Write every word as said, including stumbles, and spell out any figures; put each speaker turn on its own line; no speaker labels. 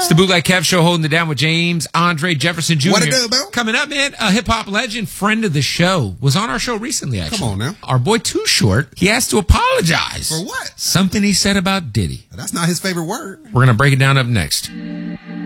It's the Bootleg Kev Show, holding it down with James Andre Jefferson Junior
What it do, Bill?
Coming up, man, a hip-hop legend, friend of the show, was on our show recently, actually.
Come on now.
Our boy Too Short, he has to apologize.
For what?
Something he said about Diddy.
That's not his favorite word.
We're going to break it down up next.